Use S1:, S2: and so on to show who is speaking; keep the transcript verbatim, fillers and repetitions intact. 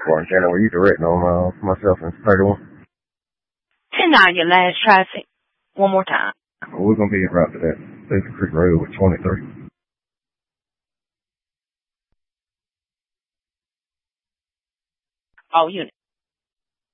S1: Montana, were you directing on uh, myself and thirty-one?
S2: ten nine, your last traffic. One more time.
S1: Well, we're going to be en route to that Pleasant Creek Road with twenty-three.
S2: All units.